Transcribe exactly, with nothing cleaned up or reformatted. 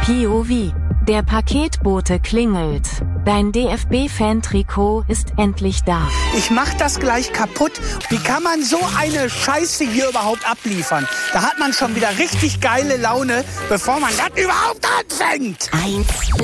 P O V. Der Paketbote klingelt. Dein D F B-Fan-Trikot ist endlich da. Ich mach das gleich kaputt. Wie kann man so eine Scheiße hier überhaupt abliefern? Da hat man schon wieder richtig geile Laune, bevor man das überhaupt anfängt. Eins